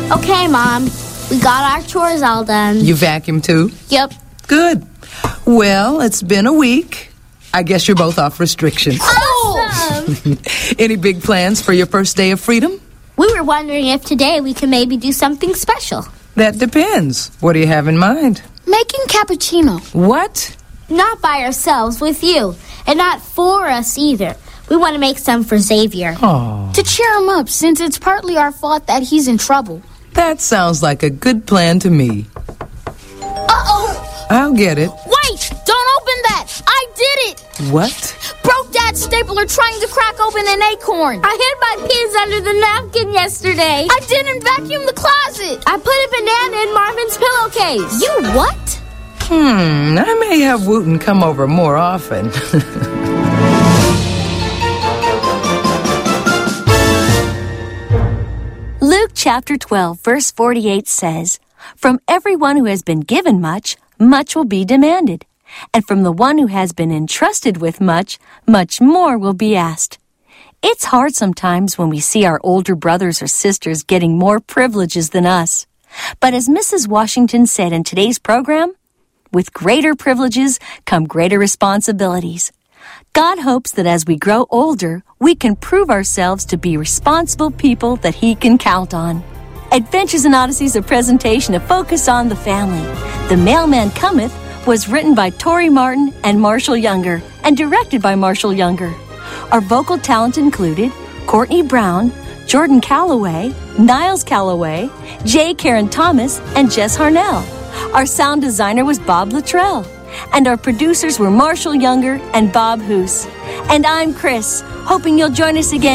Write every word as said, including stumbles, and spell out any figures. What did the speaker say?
Okay, Mom. We got our chores all done. You vacuumed too? Yep. Good. Well, it's been a week. I guess you're both off restrictions. Awesome! Any big plans for your first day of freedom? We were wondering if today we can maybe do something special. That depends. What do you have in mind? Making cappuccino. What? Not by ourselves, with you. And not for us either. We want to make some for Xavier. Oh. To cheer him up, since it's partly our fault that he's in trouble. That sounds like a good plan to me. Uh-oh! I'll get it. Wait! Don't open that! I did it! What? Broke Dad's stapler trying to crack open an acorn. I hid my pins under the napkin yesterday. I didn't vacuum the closet. I put a banana in Marvin's pillowcase. You what? Hmm, I may have Wooten come over more often. Luke chapter twelve, verse forty-eight says, "From everyone who has been given much, much will be demanded. And from the one who has been entrusted with much, much more will be asked." It's hard sometimes when we see our older brothers or sisters getting more privileges than us. But as Missus Washington said in today's program, with greater privileges come greater responsibilities. God hopes that as we grow older, we can prove ourselves to be responsible people that He can count on. Adventures in Odyssey is a presentation of Focus on the Family. The Mailman Cometh was written by Tori Martin and Marshall Younger and directed by Marshall Younger. Our vocal talent included Courtney Brown, Jordan Calloway, Niles Calloway, J. Karen Thomas, and Jess Harnell. Our sound designer was Bob Luttrell. And our producers were Marshall Younger and Bob Hoos. And I'm Chris, hoping you'll join us again.